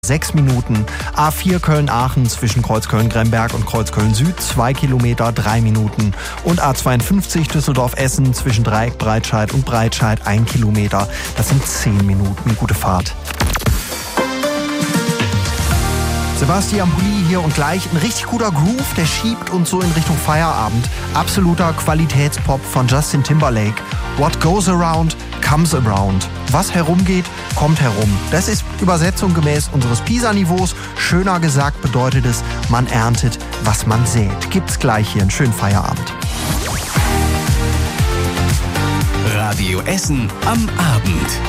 6 Minuten. A4 Köln-Aachen zwischen Kreuz Köln-Gremberg und Kreuz Köln-Süd 2 Kilometer, 3 Minuten. Und A52 Düsseldorf-Essen zwischen Dreieck Breitscheid und Breitscheid 1 Kilometer. Das sind 10 Minuten. Gute Fahrt. Sebastian Pulli hier und gleich ein richtig guter Groove, der schiebt uns so in Richtung Feierabend. Absoluter Qualitätspop von Justin Timberlake. What goes around, comes around. Was herumgeht, kommt herum. Das ist Übersetzung gemäß unseres PISA-Niveaus. Schöner gesagt bedeutet es, man erntet, was man sät. Gibt's gleich hier einen schönen Feierabend. Radio Essen am Abend.